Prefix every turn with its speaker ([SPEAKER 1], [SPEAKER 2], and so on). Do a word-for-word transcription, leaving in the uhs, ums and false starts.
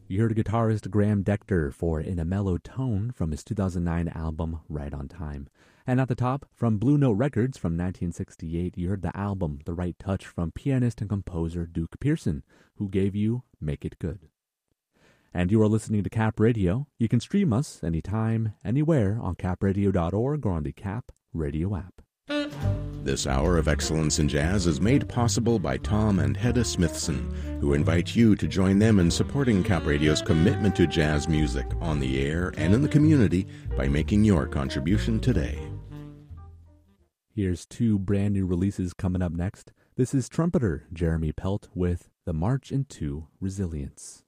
[SPEAKER 1] You heard guitarist Graham Decter for In a Mellow Tone from his two thousand nine album Right on Time. And at the top, from Blue Note Records from nineteen sixty-eight, you heard the album The Right Touch from pianist and composer Duke Pearson, who gave you Make It Good. And you are listening to Cap Radio. You can stream us anytime, anywhere on cap radio dot org or on the Cap Radio app.
[SPEAKER 2] This hour of excellence in jazz is made possible by Tom and Hedda Smithson, who invite you to join them in supporting Cap Radio's commitment to jazz music on the air and in the community by making your contribution today.
[SPEAKER 1] Here's two brand new releases coming up next. This is trumpeter Jeremy Pelt with The March into Resilience.